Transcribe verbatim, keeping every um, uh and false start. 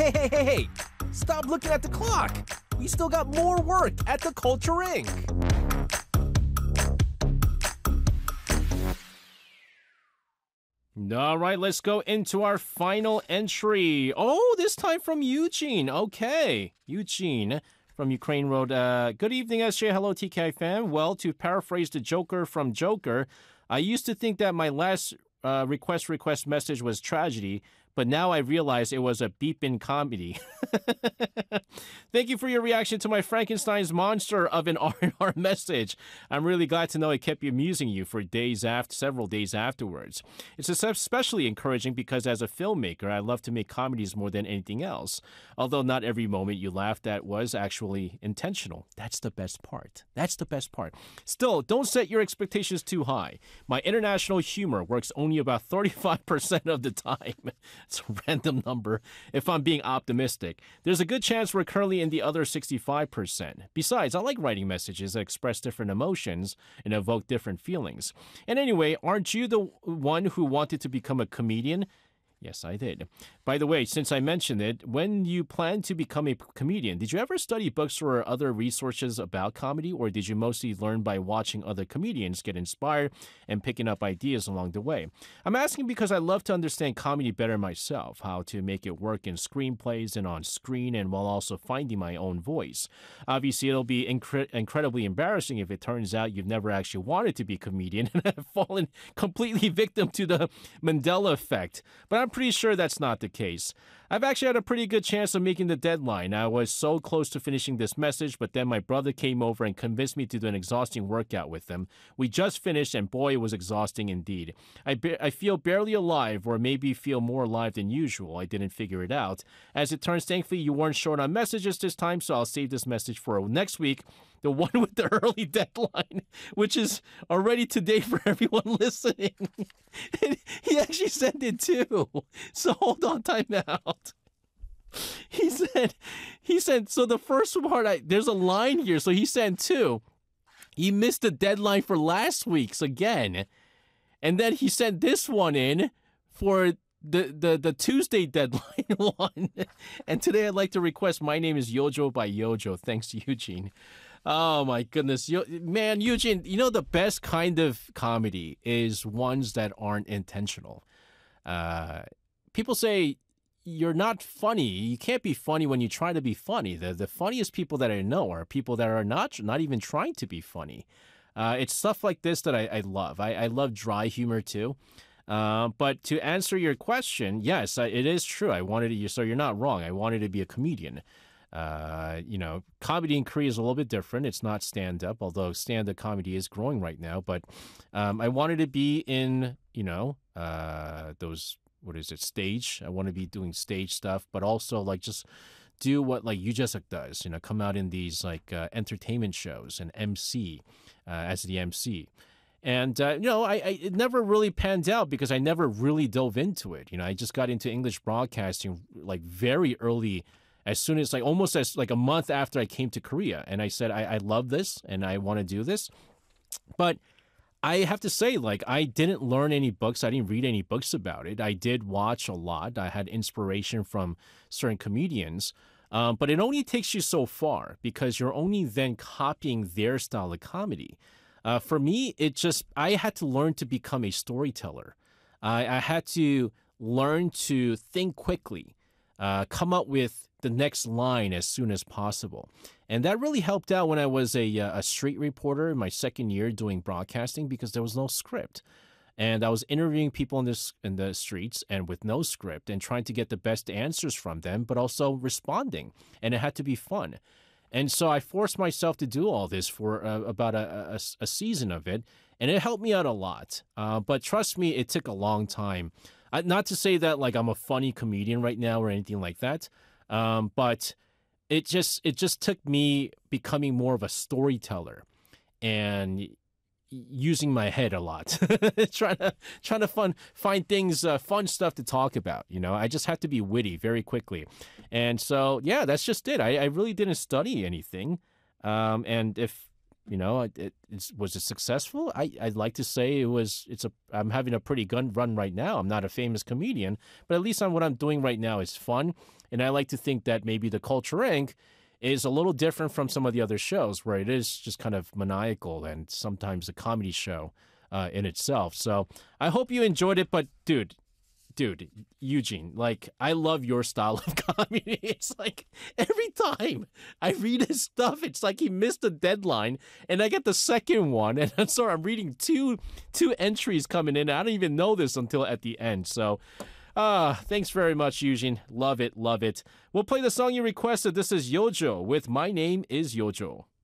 hey, hey, hey, hey! Stop looking at the clock! We still got more work at the Culture Incorporated. All right, let's go into our final entry. Oh, this time from Eugene. Okay, Eugene from Ukraine wrote, uh, good evening, S J. Hello, T K I fan. Well, to paraphrase the Joker from Joker, I used to think that my last uh, request request message was tragedy, but now I realize it was a beep-in comedy. Thank you for your reaction to my Frankenstein's monster of an R and R message. I'm really glad to know it kept amusing you for days after, several days afterwards. It's especially encouraging because as a filmmaker, I love to make comedies more than anything else. Although not every moment you laughed at was actually intentional. That's the best part. That's the best part. Still, don't set your expectations too high. My international humor works only about thirty-five percent of the time. It's a random number if I'm being optimistic. There's a good chance we're currently in the other sixty-five percent. Besides, I like writing messages that express different emotions and evoke different feelings. And anyway, aren't you the one who wanted to become a comedian? Yes, I did. By the way, since I mentioned it, when you plan to become a comedian, did you ever study books or other resources about comedy, or did you mostly learn by watching other comedians get inspired and picking up ideas along the way? I'm asking because I love to understand comedy better myself, how to make it work in screenplays and on screen, and while also finding my own voice. Obviously, it'll be incre- incredibly embarrassing if it turns out you've never actually wanted to be a comedian and have fallen completely victim to the Mandela effect. But I'm pretty sure that's not the case. I've actually had a pretty good chance of making the deadline. I was so close to finishing this message, but then my brother came over and convinced me to do an exhausting workout with him. We just finished, and boy, it was exhausting indeed. I, be- I feel barely alive, or maybe feel more alive than usual. I didn't figure it out. As it turns, thankfully, you weren't short on messages this time, so I'll save this message for next week, the one with the early deadline, which is already today for everyone listening. He actually sent it too. So hold on, time out. He said, he said, so the first part, I, there's a line here. So he sent two. He missed the deadline for last week's again. And then he sent this one in for the, the, the Tuesday deadline one. And today I'd like to request My Name is Yojo by Yojo. Thanks, Eugene. Oh my goodness. Yo, man, Eugene, you know the best kind of comedy is ones that aren't intentional. Uh, people say you're not funny. You can't be funny when you try to be funny. The the funniest people that I know are people that are not not even trying to be funny. Uh, it's stuff like this that I, I love. I, I love dry humor too. Uh, but to answer your question, yes, it is true. I wanted to, so you're not wrong. I wanted to be a comedian. Uh, you know, comedy in Korea is a little bit different. It's not stand-up, although stand-up comedy is growing right now. But um, I wanted to be in, you know, uh, those, what is it, stage. I want to be doing stage stuff, but also like just do what like Yu Jesuk does, you know, come out in these like uh, entertainment shows and M C uh, as the M C. And, uh, you know, I, I it never really panned out because I never really dove into it. You know, I just got into English broadcasting like very early, as soon as like almost as like a month after I came to Korea. And I said, I, I love this and I want to do this. But I have to say, like, I didn't learn any books. I didn't read any books about it. I did watch a lot. I had inspiration from certain comedians. Um, but it only takes you so far because you're only then copying their style of comedy. Uh, for me, it just, I had to learn to become a storyteller. I, I had to learn to think quickly, uh, come up with the next line as soon as possible. And that really helped out when I was a, a street reporter in my second year doing broadcasting because there was no script. And I was interviewing people in, this, in the streets and with no script and trying to get the best answers from them, but also responding. And it had to be fun. And so I forced myself to do all this for uh, about a, a, a season of it, and it helped me out a lot. Uh, but trust me, it took a long time. Uh, not to say that like I'm a funny comedian right now or anything like that, um, but it just it just took me becoming more of a storyteller and using my head a lot, trying to trying to fun find things, uh, fun stuff to talk about. You know, I just had to be witty very quickly, and so yeah, that's just it. I, I really didn't study anything, um, and if you know, it, it it's, was it successful? I I'd like to say it was. It's a I'm having a pretty good run right now. I'm not a famous comedian, but at least on what I'm doing right now is fun. And I like to think that maybe the Culture Incorporated is a little different from some of the other shows where it is just kind of maniacal and sometimes a comedy show uh, in itself. So I hope you enjoyed it. But dude, dude, Eugene, like, I love your style of comedy. It's like every time I read his stuff, it's like he missed a deadline and I get the second one. And I'm sorry, I'm reading two two entries coming in. I don't even know this until at the end. So uh, thanks very much, Eugene. Love it, love it. We'll play the song you requested. This is Yojo with My Name is Yojo.